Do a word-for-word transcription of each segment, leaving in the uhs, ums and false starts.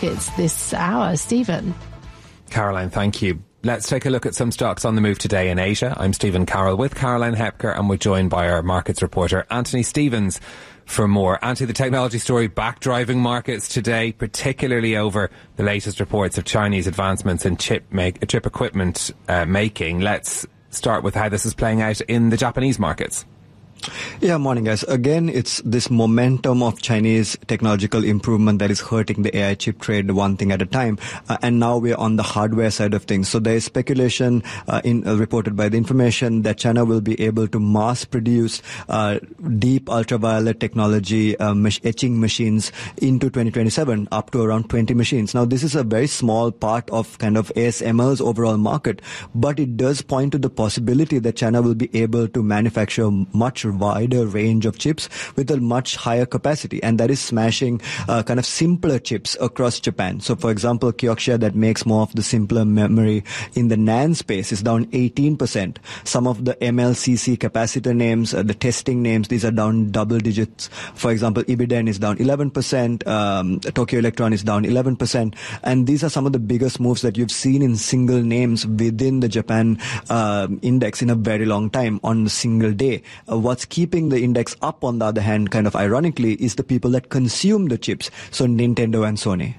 markets this hour. Stephen. Caroline, thank you. Let's take a look at some stocks on the move today in Asia. I'm Stephen Carroll with Caroline Hepker, and we're joined by our markets reporter, Anthony Stevens, for more. Anthony, the technology story back driving markets today, particularly over the latest reports of Chinese advancements in chip make, chip equipment uh, making. Let's start with how this is playing out in the Japanese markets. Yeah, morning guys. Again, it's this momentum of Chinese technological improvement that is hurting the A I chip trade one thing at a time. Uh, and now we're on the hardware side of things. So there is speculation uh, in, uh, reported by the information that China will be able to mass produce uh, deep ultraviolet technology uh, mach- etching machines into twenty twenty-seven, up to around twenty machines. Now, this is a very small part of kind of A S M L's overall market, but it does point to the possibility that China will be able to manufacture much wider range of chips with a much higher capacity, and that is smashing uh, kind of simpler chips across Japan. So for example, Kioxia, that makes more of the simpler memory in the NAND space, is down eighteen percent. Some of the M L C C capacitor names, uh, the testing names, these are down double digits. For example, Ibiden is down eleven percent, um, Tokyo Electron is down eleven percent, and these are some of the biggest moves that you've seen in single names within the Japan uh, index in a very long time on a single day. Uh, what's keeping the index up, on the other hand, kind of ironically, is the people that consume the chips, so Nintendo and Sony.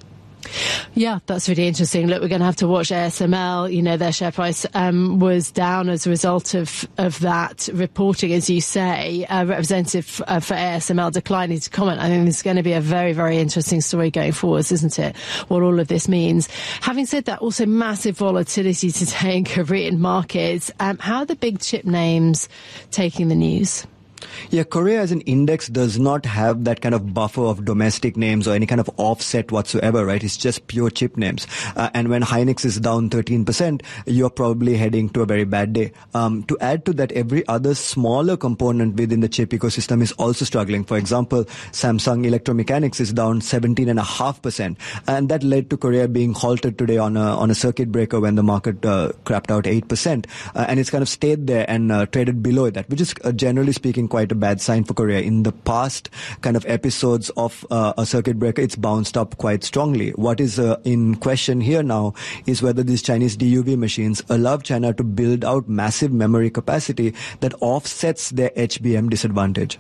Yeah, that's really interesting. Look, we're going to have to watch A S M L. You know, their share price um, was down as a result of, of that reporting, as you say. Uh, representative uh, for A S M L declining to comment. I think this is going to be a very, very interesting story going forwards, isn't it? What all of this means. Having said that, also massive volatility today in Korean markets. Um, how are the big chip names taking the news? Yeah, Korea as an index does not have that kind of buffer of domestic names or any kind of offset whatsoever, right? It's just pure chip names. Uh, and when Hynix is down thirteen percent, you're probably heading to a very bad day. Um, to add to that, every other smaller component within the chip ecosystem is also struggling. For example, Samsung Electromechanics is down seventeen point five percent. And that led to Korea being halted today on a, on a circuit breaker when the market uh, crapped out eight percent. Uh, and it's kind of stayed there and uh, traded below that, which is uh, generally speaking quite a bad sign for Korea. In the past kind of episodes of uh, a circuit breaker, it's bounced up quite strongly. What is uh, in question here now is whether these Chinese D U V machines allow China to build out massive memory capacity that offsets their H B M disadvantage.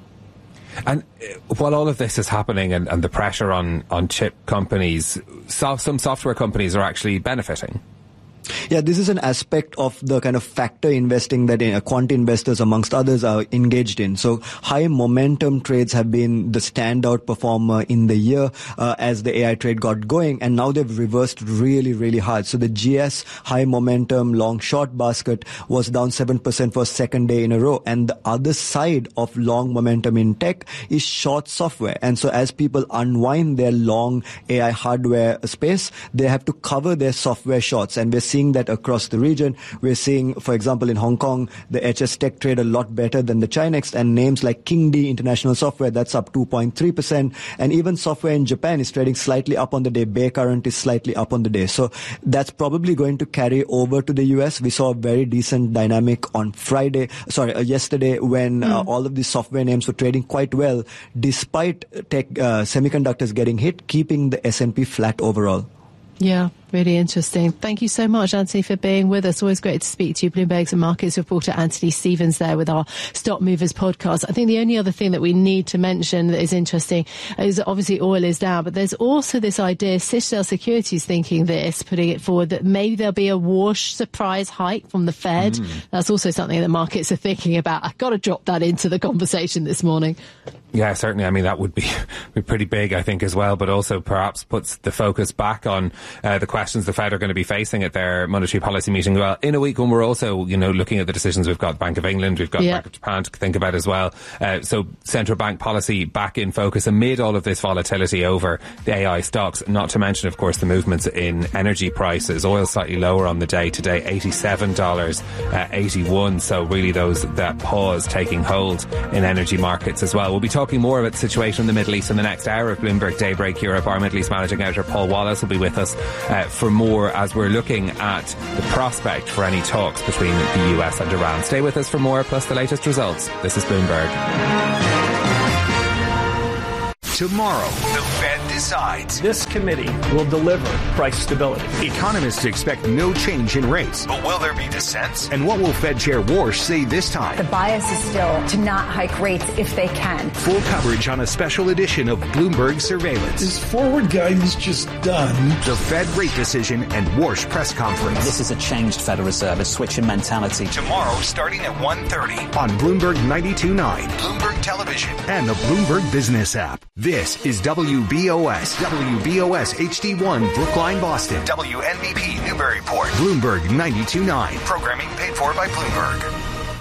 And while all of this is happening and, and the pressure on, on chip companies, so, some software companies are actually benefiting. Yeah, this is an aspect of the kind of factor investing that uh, quant investors, amongst others, are engaged in. So high momentum trades have been the standout performer in the year uh, as the A I trade got going, and now they've reversed really, really hard. So the G S high momentum long short basket was down seven percent for a second day in a row. And the other side of long momentum in tech is short software. And so as people unwind their long A I hardware space, they have to cover their software shorts. And we're seeing that across the region. We're seeing, for example, in Hong Kong, the H S Tech trade a lot better than the Chinex, and names like Kingdee International Software, that's up two point three percent. And even software in Japan is trading slightly up on the day. Bay Current is slightly up on the day. So that's probably going to carry over to the U S. We saw a very decent dynamic on Friday, sorry, uh, yesterday when mm. uh, all of these software names were trading quite well, despite tech uh, semiconductors getting hit, keeping the S and P flat overall. Yeah, really interesting. Thank you so much, Anthony, for being with us. Always great to speak to you. Bloomberg's and markets reporter Anthony Stevens there with our Stock Movers podcast. I think the only other thing that we need to mention that is interesting is that obviously oil is down, but there's also this idea, Citadel Securities thinking this, putting it forward, that maybe there'll be a wash surprise hike from the Fed. Mm. That's also something that markets are thinking about. I've got to drop that into the conversation this morning. Yeah, certainly. I mean, that would be, be pretty big, I think, as well, but also perhaps puts the focus back on uh, the questions the Fed are going to be facing at their monetary policy meeting. Well, in a week when we're also, you know, looking at the decisions, we've got Bank of England, we've got yeah. Bank of Japan to think about as well. Uh, so central bank policy back in focus amid all of this volatility over the A I stocks, not to mention, of course, the movements in energy prices. Oil slightly lower on the day today, eighty-seven dollars, uh, eighty-one. So really those, that pause taking hold in energy markets as well. We'll be talking Talking more about the situation in the Middle East in the next hour of Bloomberg Daybreak Europe. Our Middle East managing editor Paul Wallace will be with us uh, for more as we're looking at the prospect for any talks between the U S and Iran. Stay with us for more, plus the latest results. This is Bloomberg. Tomorrow, the Fed decides. This committee will deliver price stability. Economists expect no change in rates. But will there be dissents? And what will Fed Chair Warsh say this time? The bias is still to not hike rates if they can. Full coverage on a special edition of Bloomberg Surveillance. Is forward guidance just done? The Fed rate decision and Warsh press conference. This is a changed Federal Reserve, a switch in mentality. Tomorrow, starting at one thirty on Bloomberg ninety-two point nine, Bloomberg Television, and the Bloomberg Business app. This is W B O S, W B O S H D one, Brookline, Boston, W N B P, Newburyport, Bloomberg ninety-two point nine. Programming paid for by Bloomberg.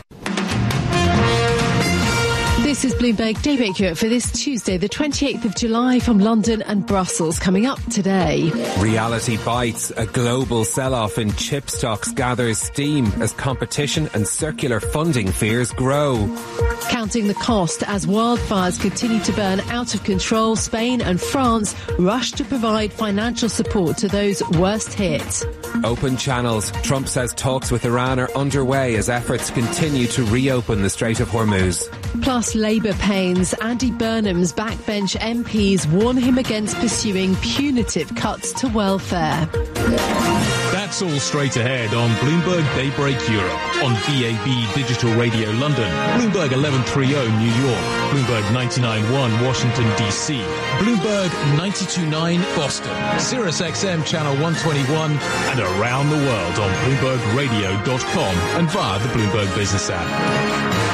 This is Bloomberg Daybreak Europe for this Tuesday, the twenty-eighth of July, from London and Brussels. Coming up today. Reality bites. A global sell-off in chip stocks gathers steam as competition and circular funding fears grow. Counting the cost as wildfires continue to burn out of control, Spain and France rush to provide financial support to those worst hit. Open channels. Trump says talks with Iran are underway as efforts continue to reopen the Strait of Hormuz. Plus Labour pains. Andy Burnham's backbench M Ps warn him against pursuing punitive cuts to welfare. That's all straight ahead on Bloomberg Daybreak Europe, on D A B Digital Radio London, Bloomberg eleven thirty New York, Bloomberg ninety-nine point one Washington D C, Bloomberg ninety-two point nine Boston, Sirius X M Channel one twenty-one, and around the world on Bloomberg Radio dot com and via the Bloomberg Business app.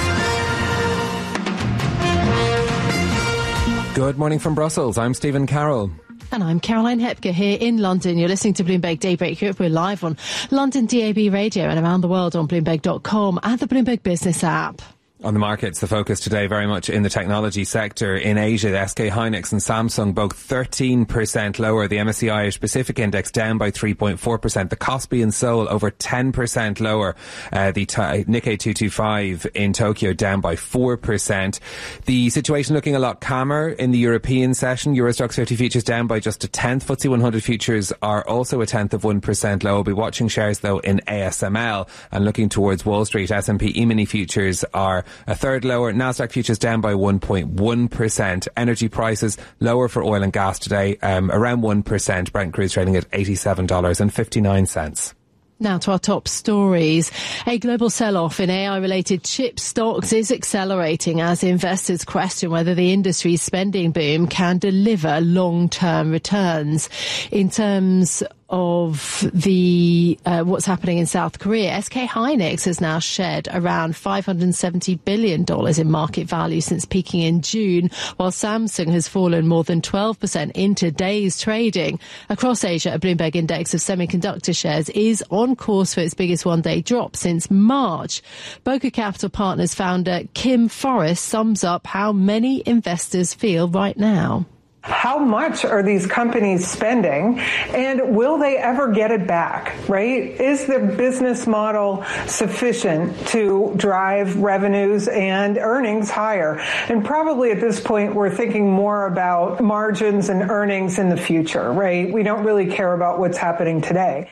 Good morning from Brussels. I'm Stephen Carroll. And I'm Caroline Hepker here in London. You're listening to Bloomberg Daybreak Europe. We're live on London D A B Radio and around the world on Bloomberg dot com and the Bloomberg Business app. On the markets, the focus today very much in the technology sector. In Asia, the S K Hynix and Samsung both thirteen percent lower. The M S C I Asia Pacific Index down by three point four percent. The Kospi in Seoul over ten percent lower. Uh, the t- Nikkei two twenty-five in Tokyo down by four percent. The situation looking a lot calmer in the European session. Euro Stoxx fifty futures down by just a tenth. F T S E one hundred futures are also a tenth of one percent low. We'll be watching shares though in A S M L and looking towards Wall Street. S and P E-mini futures are a third lower. Nasdaq futures down by one point one percent. Energy prices lower for oil and gas today, um, around one percent. Brent crude trading at eighty-seven dollars and fifty-nine cents. Now to our top stories. A global sell-off in A I-related chip stocks is accelerating as investors question whether the industry's spending boom can deliver long-term returns. In terms of the uh, what's happening in South Korea, S K Hynix has now shed around five hundred seventy billion dollars in market value since peaking in June, while Samsung has fallen more than twelve percent in today's trading. Across Asia, a Bloomberg index of semiconductor shares is on course for its biggest one-day drop since March. Boca Capital Partners founder Kim Forrest sums up how many investors feel right now. How much are these companies spending, and will they ever get it back, right? Is the business model sufficient to drive revenues and earnings higher? And probably at this point, we're thinking more about margins and earnings in the future, right? We don't really care about what's happening today.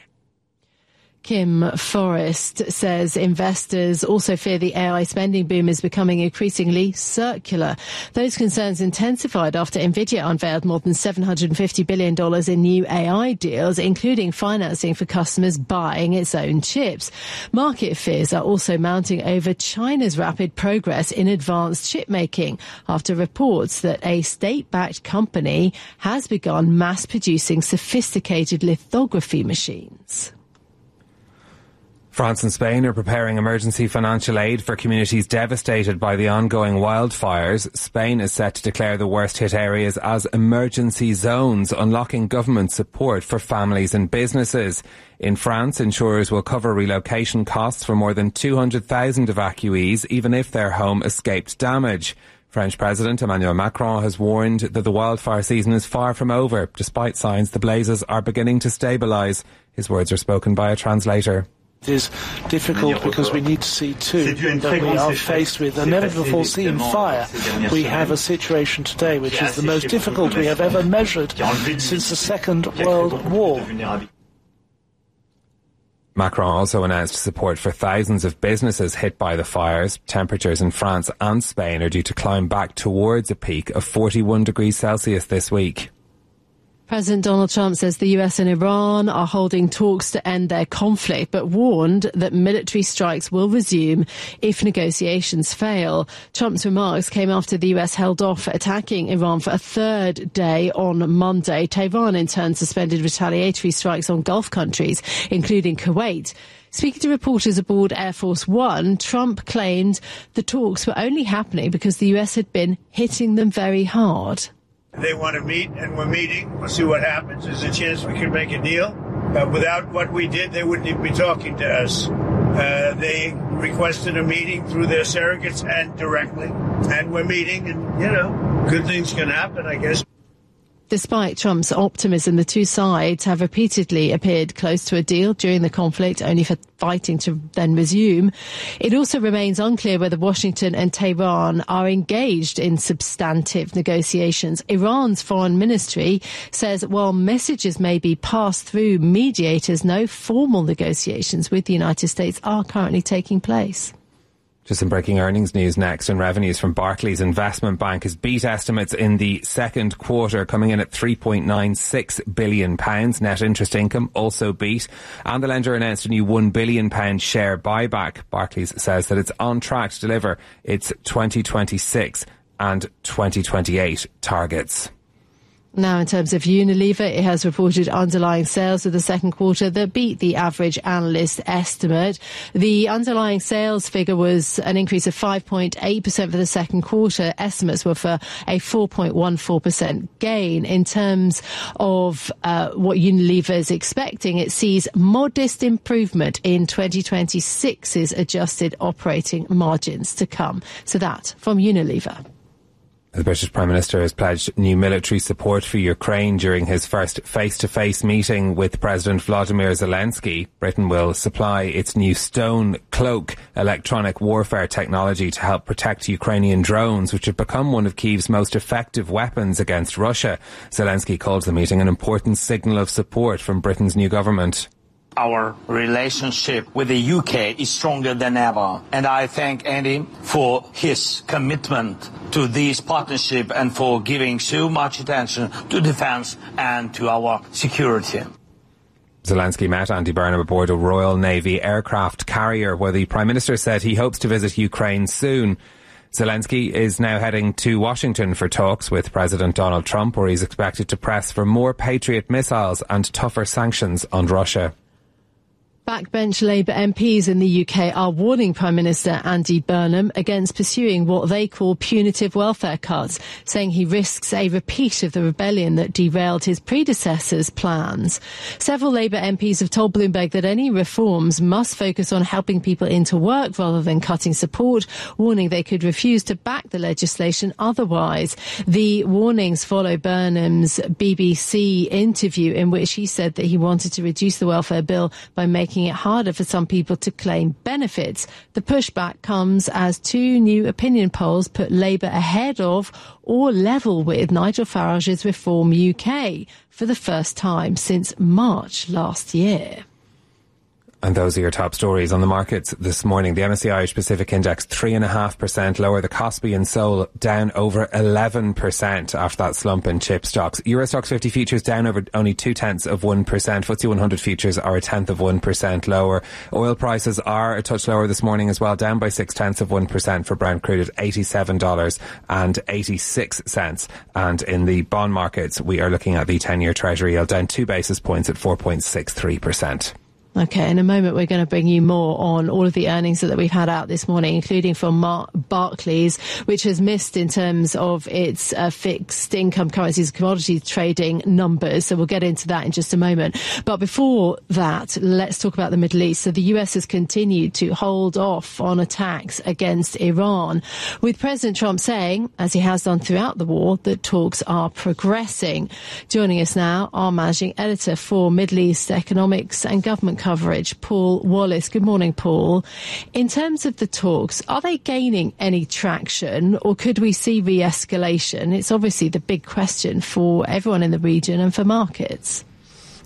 Kim Forrest says investors also fear the A I spending boom is becoming increasingly circular. Those concerns intensified after Nvidia unveiled more than seven hundred fifty billion dollars in new A I deals, including financing for customers buying its own chips. Market fears are also mounting over China's rapid progress in advanced chip making after reports that a state-backed company has begun mass producing sophisticated lithography machines. France and Spain are preparing emergency financial aid for communities devastated by the ongoing wildfires. Spain is set to declare the worst hit areas as emergency zones, unlocking government support for families and businesses. In France, insurers will cover relocation costs for more than two hundred thousand evacuees, even if their home escaped damage. French President Emmanuel Macron has warned that the wildfire season is far from over, despite signs the blazes are beginning to stabilise. His words are spoken by a translator. It is difficult because we need to see too that we are faced with a never-before-seen fire. We have a situation today which is the most difficult we have ever measured since the Second World War. Macron also announced support for thousands of businesses hit by the fires. Temperatures in France and Spain are due to climb back towards a peak of forty-one degrees Celsius this week. President Donald Trump says the U S and Iran are holding talks to end their conflict, but warned that military strikes will resume if negotiations fail. Trump's remarks came after the U S held off attacking Iran for a third day on Monday. Tehran, in turn, suspended retaliatory strikes on Gulf countries, including Kuwait. Speaking to reporters aboard Air Force One, Trump claimed the talks were only happening because the U S had been hitting them very hard. They want to meet, and we're meeting. We'll see what happens. There's a chance we can make a deal. Uh, without what we did, they wouldn't even be talking to us. Uh, they requested a meeting through their surrogates and directly. And we're meeting, and, you know, good things can happen, I guess. Despite Trump's optimism, the two sides have repeatedly appeared close to a deal during the conflict, only for fighting to then resume. It also remains unclear whether Washington and Tehran are engaged in substantive negotiations. Iran's foreign ministry says while messages may be passed through mediators, no formal negotiations with the United States are currently taking place. Just some breaking earnings news next, and revenues from Barclays Investment Bank has beat estimates in the second quarter, coming in at three point nine six billion pounds. Net interest income also beat, and the lender announced a new one billion pounds share buyback. Barclays says that it's on track to deliver its twenty twenty-six and twenty twenty-eight targets. Now, in terms of Unilever, it has reported underlying sales for the second quarter that beat the average analyst estimate. The underlying sales figure was an increase of five point eight percent for the second quarter. Estimates were for a four point one four percent gain. In terms of uh, what Unilever is expecting, it sees modest improvement in twenty twenty-six's adjusted operating margins to come. So that from Unilever. The British Prime Minister has pledged new military support for Ukraine during his first face-to-face meeting with President Vladimir Zelensky. Britain will supply its new Stone Cloak electronic warfare technology to help protect Ukrainian drones, which have become one of Kyiv's most effective weapons against Russia. Zelensky called the meeting an important signal of support from Britain's new government. Our relationship with the U K is stronger than ever, and I thank Andy for his commitment to this partnership and for giving so much attention to defence and to our security. Zelensky met Andy Burnham aboard a Royal Navy aircraft carrier, where the Prime Minister said he hopes to visit Ukraine soon. Zelensky is now heading to Washington for talks with President Donald Trump, where he's expected to press for more Patriot missiles and tougher sanctions on Russia. Backbench Labour M Ps in the U K are warning Prime Minister Andy Burnham against pursuing what they call punitive welfare cuts, saying he risks a repeat of the rebellion that derailed his predecessor's plans. Several Labour M Ps have told Bloomberg that any reforms must focus on helping people into work rather than cutting support, warning they could refuse to back the legislation otherwise. The warnings follow Burnham's B B C interview in which he said that he wanted to reduce the welfare bill by making it harder for some people to claim benefits. The pushback comes as two new opinion polls put Labour ahead of or level with Nigel Farage's Reform U K for the first time since March last year. And those are your top stories on the markets this morning. The M S C I Irish Pacific Index three point five percent lower. The Kospi and Seoul down over eleven percent after that slump in chip stocks. Eurostoxx fifty futures down over only two tenths of one percent. F T S E one hundred futures are a tenth of one percent lower. Oil prices are a touch lower this morning as well, down by six tenths of one percent for Brent crude at eighty-seven dollars and eighty-six cents. And in the bond markets, we are looking at the ten-year Treasury yield down two basis points at four point six three percent. Okay, in a moment we're going to bring you more on all of the earnings that we've had out this morning, including from Mar- Barclays, which has missed in terms of its uh, fixed income currencies and commodities trading numbers. So we'll get into that in just a moment. But before that, let's talk about the Middle East. So the U S has continued to hold off on attacks against Iran, with President Trump saying, as he has done throughout the war, that talks are progressing. Joining us now, our managing editor for Middle East economics and government coverage, Paul Wallace. Good morning, Paul. In terms of the talks, are they gaining any traction, or could we see re-escalation? It's obviously the big question for everyone in the region and for markets.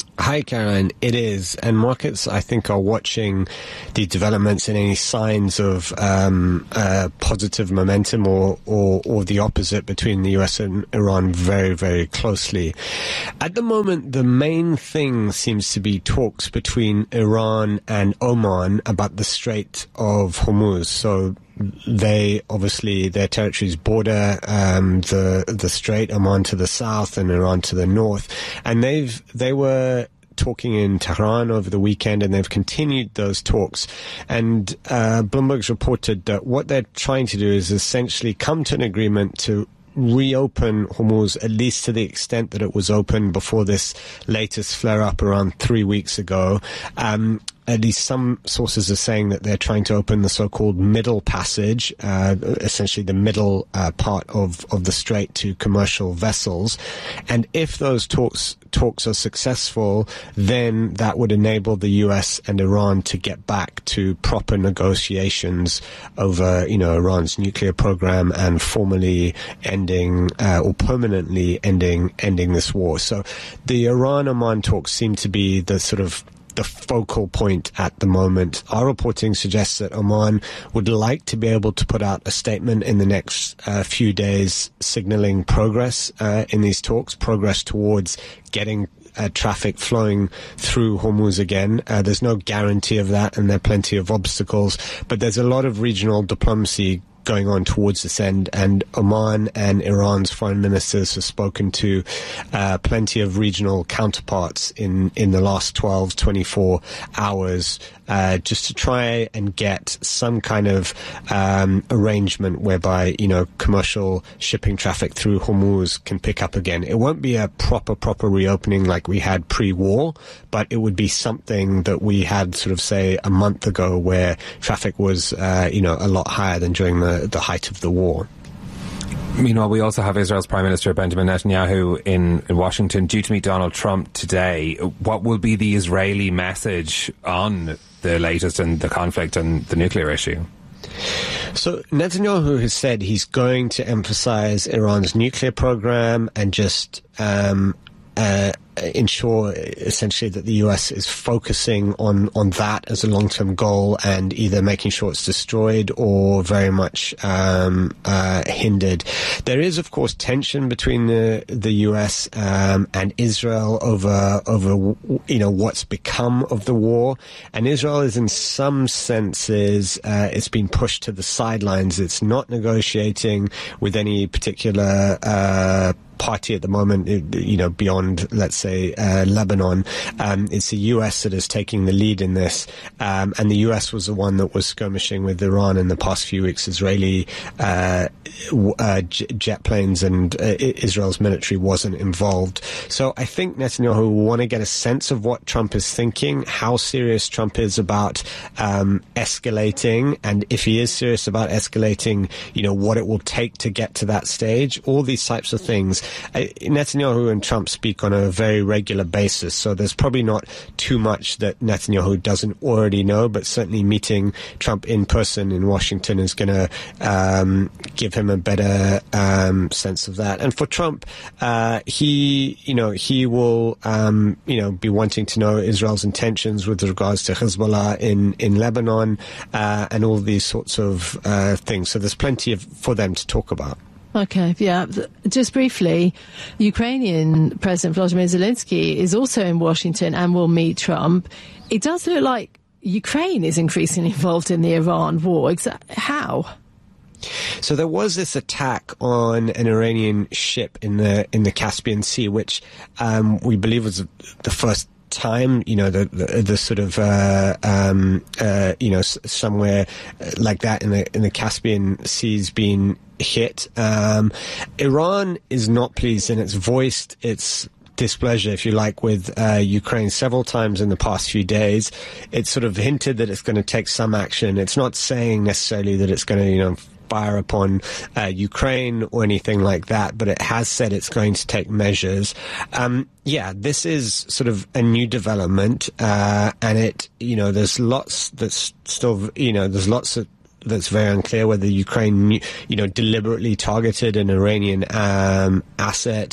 Hi, Karen. It is. And markets, I think, are watching the developments and any signs of um, uh, positive momentum or, or, or the opposite between the U S and Iran very, very closely. At the moment, the main thing seems to be talks between Iran and Oman about the Strait of Hormuz. So they obviously, their territories border um, the the strait, Oman to the south and Iran to the north, and they've they were talking in Tehran over the weekend, and they've continued those talks. And uh, Bloomberg's reported that what they're trying to do is essentially come to an agreement to reopen Hormuz, at least to the extent that it was open before this latest flare-up around three weeks ago. Um, At least some sources are saying that they're trying to open the so-called middle passage, uh, essentially the middle uh, part of, of the strait to commercial vessels. And if those talks talks are successful, then that would enable the U S and Iran to get back to proper negotiations over, you know, Iran's nuclear program and formally ending uh, or permanently ending ending this war. So the Iran-Oman talks seem to be the sort of the focal point at the moment. Our reporting suggests that Oman would like to be able to put out a statement in the next uh, few days signaling progress uh, in these talks, progress towards getting uh, traffic flowing through Hormuz again. Uh, there's no guarantee of that, and there are plenty of obstacles, but there's a lot of regional diplomacy going on towards this end, and Oman and Iran's foreign ministers have spoken to uh, plenty of regional counterparts in, in the last twelve, twenty-four hours uh, just to try and get some kind of um, arrangement whereby, you know, commercial shipping traffic through Hormuz can pick up again. It won't be a proper, proper reopening like we had pre-war, but it would be something that we had sort of, say, a month ago where traffic was, uh, you know, a lot higher than during the, the height of the war. Meanwhile, we also have Israel's Prime Minister Benjamin Netanyahu in, in Washington, due to meet Donald Trump today. What will be the Israeli message on the latest in the conflict and the nuclear issue? So Netanyahu has said he's going to emphasize Iran's nuclear program and just um, uh, ensure essentially that the U S is focusing on, on that as a long-term goal and either making sure it's destroyed or very much um, uh, hindered. There is, of course, tension between the the U S um, and Israel over over you know what's become of the war, and Israel is in some senses uh, it's been pushed to the sidelines. It's not negotiating with any particular uh, party at the moment, you know, beyond, let's say, uh, Lebanon. Um, it's the U S that is taking the lead in this, um, and the U S was the one that was skirmishing with Iran in the past few weeks. Israeli uh, uh, jet planes and uh, Israel's military wasn't involved. So I think Netanyahu will want to get a sense of what Trump is thinking, how serious Trump is about um, escalating, and if he is serious about escalating, you know, what it will take to get to that stage, all these types of things. Netanyahu and Trump speak on a very regular basis, so there's probably not too much that Netanyahu doesn't already know, but certainly meeting Trump in person in Washington is going to um, give him a better um, sense of that. And for Trump, uh, he, you know, he will, um, you know, be wanting to know Israel's intentions with regards to Hezbollah in, in Lebanon uh, and all these sorts of uh, things. So there's plenty of, for them to talk about. Okay, yeah. Just briefly, Ukrainian President Volodymyr Zelensky is also in Washington and will meet Trump. It does look like Ukraine is increasingly involved in the Iran war. How? So there was this attack on an Iranian ship in the in the Caspian Sea, which um, we believe was the first time, you know, the the, the sort of uh, um, uh, you know, somewhere like that in the in the Caspian Sea's been hit. Um, Iran is not pleased, and it's voiced its displeasure, if you like, with uh, Ukraine several times in the past few days. It's sort of hinted that it's going to take some action. It's not saying necessarily that it's going to, you know, fire upon uh, Ukraine or anything like that, but it has said it's going to take measures. Um, yeah, this is sort of a new development, uh, and it, you know, there's lots that's still, you know, there's lots of that's very unclear whether Ukraine, you know, deliberately targeted an Iranian um, asset.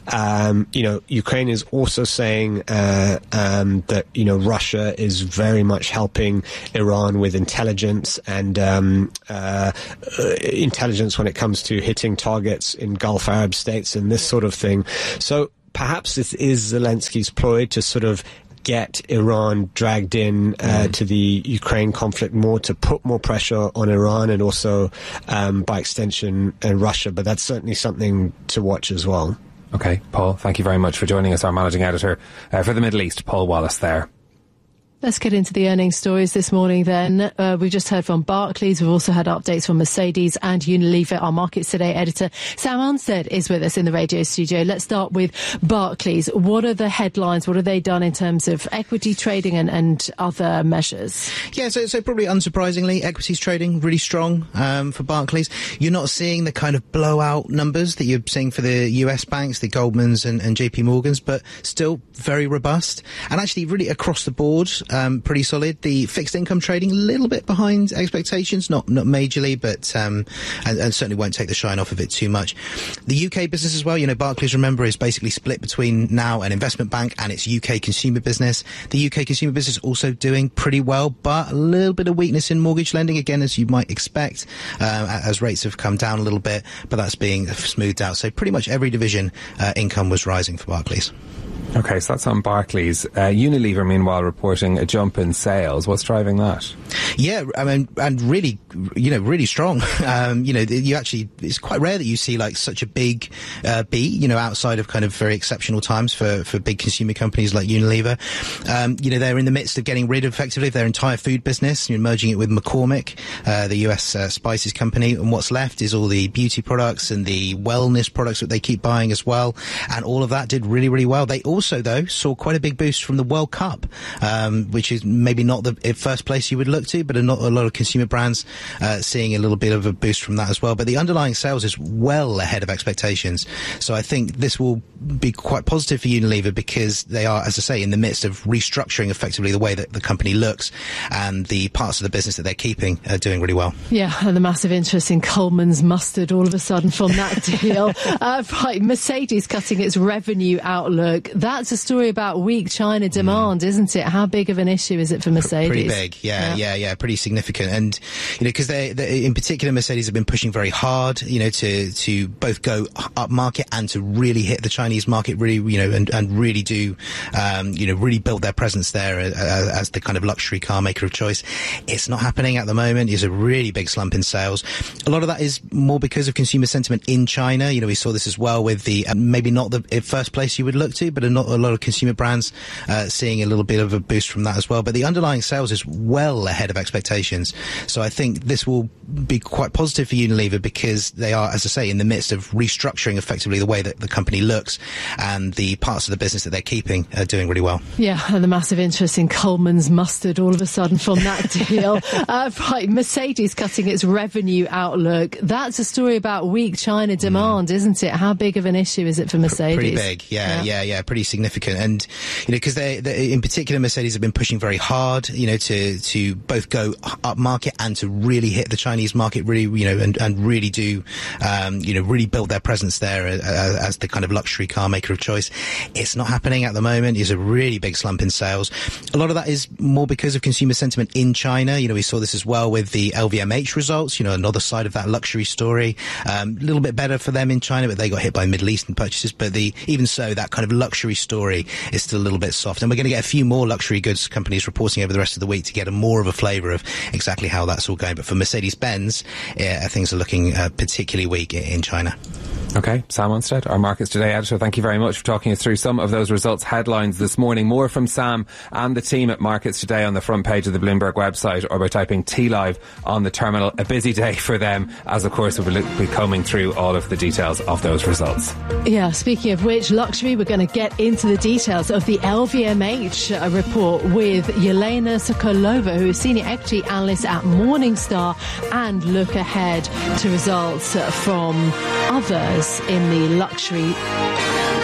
Um, you know, Ukraine is also saying uh, um, that, you know, Russia is very much helping Iran with intelligence and um, uh, intelligence when it comes to hitting targets in Gulf Arab states and this sort of thing. So perhaps this is Zelensky's ploy to sort of get Iran dragged in uh, mm. to the Ukraine conflict more, to put more pressure on Iran and also, um, by extension, uh, Russia. But that's certainly something to watch as well. Okay, Paul, thank you very much for joining us, our managing editor uh, for the Middle East, Paul Wallace there. Let's get into the earnings stories this morning then. Uh, we've just heard from Barclays. We've also had updates from Mercedes and Unilever. Our Markets Today editor, Sam Arnstead, is with us in the radio studio. Let's start with Barclays. What are the headlines? What have they done in terms of equity trading and, and other measures? Yeah, so, so probably unsurprisingly, equities trading really strong um, for Barclays. You're not seeing the kind of blowout numbers that you're seeing for the U S banks, the Goldmans and, and J P Morgans, but still very robust. And actually really across the board, Um, pretty solid. The fixed income trading a little bit behind expectations, not not majorly, but um, and, and certainly won't take the shine off of it too much. The U K business as well, you know, Barclays, remember, is basically split between now an investment bank and its U K consumer business. The U K consumer business also doing pretty well, but a little bit of weakness in mortgage lending, again, as you might expect, uh, as rates have come down a little bit, but that's being smoothed out. So pretty much every division uh, income was rising for Barclays. Okay, so that's on Barclays. Uh, Unilever, meanwhile, reporting a jump in sales. What's driving that? Yeah, I mean, and really, you know, really strong. Um, you know, you actually, it's quite rare that you see like such a big uh, beat, you know, outside of kind of very exceptional times for, for big consumer companies like Unilever. Um, you know, they're in the midst of getting rid of effectively their entire food business, you know, merging it with McCormick, uh, the U S uh, spices company. And what's left is all the beauty products and the wellness products that they keep buying as well. And all of that did really, really well. They also Also, though, saw quite a big boost from the World Cup, um, which is maybe not the first place you would look to, but a, not a lot of consumer brands uh, seeing a little bit of a boost from that as well. But the underlying sales is well ahead of expectations. So I think this will be quite positive for Unilever because they are, as I say, in the midst of restructuring effectively the way that the company looks, and the parts of the business that they're keeping are doing really well. Yeah, and the massive interest in Coleman's mustard all of a sudden from that deal. uh, right, Mercedes cutting its revenue outlook. That's a story about weak China demand, mm. isn't it? How big of an issue is it for Mercedes? Pretty big, yeah, yeah, yeah, yeah pretty significant. And, you know, because they, they, in particular, Mercedes have been pushing very hard, you know, to, to both go up market and to really hit the Chinese market, really, you know, and, and really do, um, you know, really build their presence there as, as the kind of luxury car maker of choice. It's not happening at the moment. There's a really big slump in sales. A lot of that is more because of consumer sentiment in China. You know, we saw this as well with the, uh, maybe not the first place you would look to, but a, not a lot of consumer brands uh, seeing a little bit of a boost from that as well. But the underlying sales is well ahead of expectations. So I think this will be quite positive for Unilever because they are, as I say, in the midst of restructuring effectively the way that the company looks, and the parts of the business that they're keeping are doing really well. Yeah, and the massive interest in Coleman's mustard all of a sudden from that deal. uh, right, Mercedes cutting its revenue outlook. That's a story about weak China demand, mm. isn't it? How big of an issue is it for Mercedes? Pretty big, yeah, yeah, yeah, yeah pretty significant. And, you know, because they, they, in particular, Mercedes have been pushing very hard, you know, to, to both go up market and to really hit the Chinese market, really, you know, and, and really do, um, you know, really build their presence there as, as the kind of luxury car maker of choice. It's not happening at the moment. There's a really big slump in sales. A lot of that is more because of consumer sentiment in China. You know, we saw this as well with the L V M H results, you know, another side of that luxury story. Um, a little bit better for them in China, but they got hit by Middle Eastern purchases. But the, even so, that kind of luxury story is still a little bit soft. And we're going to get a few more luxury goods companies reporting over the rest of the week to get a more of a flavour of exactly how that's all going. But for Mercedes-Benz, uh, things are looking uh, particularly weak in China. Okay, Sam Arnstead, our Markets Today editor, thank you very much for talking us through some of those results headlines this morning. More from Sam and the team at Markets Today on the front page of the Bloomberg website, or by typing T Live on the terminal. A busy day for them, as of course we'll be combing through all of the details of those results. Yeah, speaking of which, luxury, we're going to get into the details of the L V M H report with Yelena Sokolova, who is senior equity analyst at Morningstar, and look ahead to results from others in the luxury